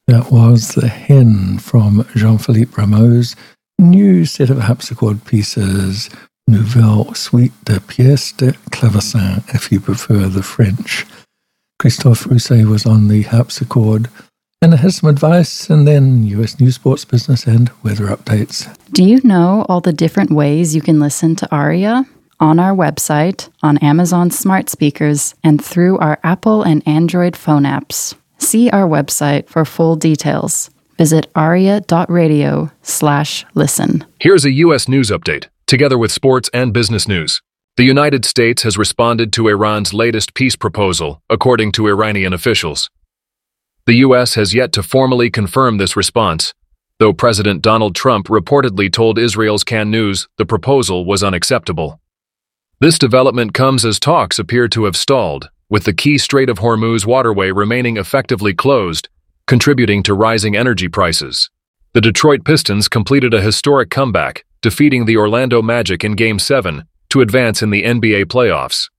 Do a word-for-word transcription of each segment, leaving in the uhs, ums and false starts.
That was The Hen from Jean-Philippe Rameau's new set of harpsichord pieces, Nouvelle Suite de Pièces de Clavecin, if you prefer the French. Christophe Rousset was on the harpsichord, and it has some advice, and then U S news, sports, business, and weather updates. Do you know all the different ways you can listen to Aria? On our website, on Amazon smart speakers, and through our Apple and Android phone apps. See our website for full details. Visit aria.radio slash listen. Here's a U S news update, together with sports and business news. The United States has responded to Iran's latest peace proposal, according to Iranian officials. The U S has yet to formally confirm this response, though President Donald Trump reportedly told Israel's Can News the proposal was unacceptable. This development comes as talks appear to have stalled, with the key Strait of Hormuz waterway remaining effectively closed, contributing to rising energy prices. The Detroit Pistons completed a historic comeback, defeating the Orlando Magic in Game seven to advance in the N B A playoffs.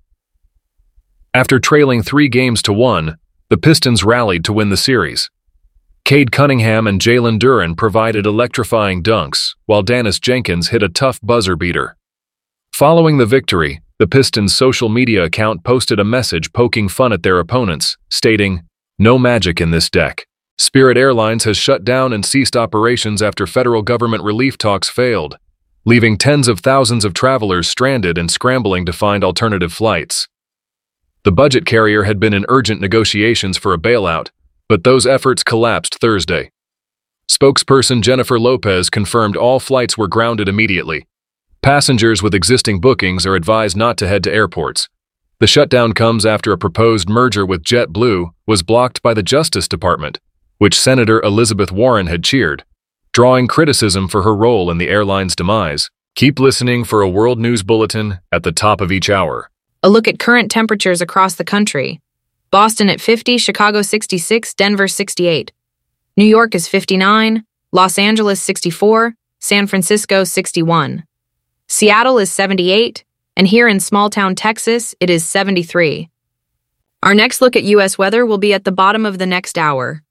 After trailing three games to one, the Pistons rallied to win the series. Cade Cunningham and Jalen Duren provided electrifying dunks, while Dennis Jenkins hit a tough buzzer beater. Following the victory, the Pistons' social media account posted a message poking fun at their opponents, stating, "No magic in this deck." Spirit Airlines has shut down and ceased operations after federal government relief talks failed, leaving tens of thousands of travelers stranded and scrambling to find alternative flights. The budget carrier had been in urgent negotiations for a bailout, but those efforts collapsed Thursday. Spokesperson Jennifer Lopez confirmed all flights were grounded immediately. Passengers with existing bookings are advised not to head to airports. The shutdown comes after a proposed merger with JetBlue was blocked by the Justice Department, which Senator Elizabeth Warren had cheered, drawing criticism for her role in the airline's demise. Keep listening for a world news bulletin at the top of each hour. A look at current temperatures across the country. Boston at fifty, Chicago sixty-six, Denver sixty-eight. New York is fifty-nine, Los Angeles sixty-four, San Francisco sixty-one. Seattle is seventy-eight, and here in small-town Texas, it is seventy-three. Our next look at U S weather will be at the bottom of the next hour.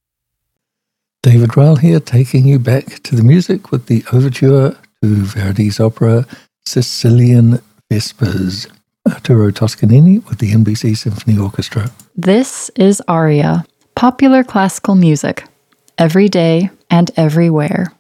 David Ryle here, taking you back to the music with the overture to Verdi's opera Sicilian Vespers. Arturo Toscanini with the N B C Symphony Orchestra. This is Aria, popular classical music, every day and everywhere.